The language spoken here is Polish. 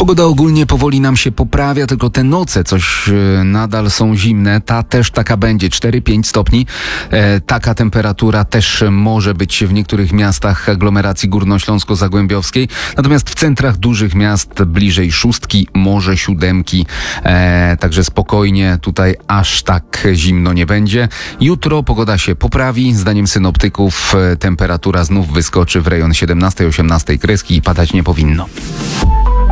Pogoda ogólnie powoli nam się poprawia, tylko te noce coś nadal są zimne. Ta też taka będzie, 4-5 stopni. Taka temperatura też może być w niektórych miastach aglomeracji górnośląsko-zagłębiowskiej. Natomiast w centrach dużych miast bliżej 6, może 7. Także spokojnie, tutaj aż tak zimno nie będzie. Jutro pogoda się poprawi. Zdaniem synoptyków temperatura znów wyskoczy w rejon 17-18 kreski i padać nie powinno.